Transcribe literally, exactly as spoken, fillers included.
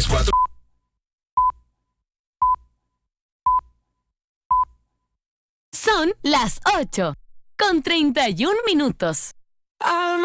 tres, cuatro. Son las ocho, con treinta y un minutos.